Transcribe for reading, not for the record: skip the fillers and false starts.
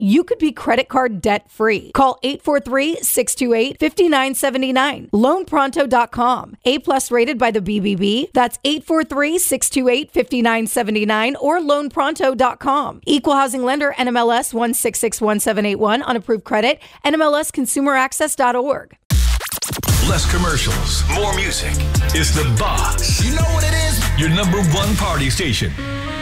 you could be credit card debt-free. Call 843-628-5979. LoanPronto.com. A-plus rated by the BBB. That's 843-628-5979 or LoanPronto.com. Equal housing lender, NMLS 1661781 on approved credit, NMLSConsumerAccess.org. Less commercials, more music. It's The Box. You know what it is? Your number one party station.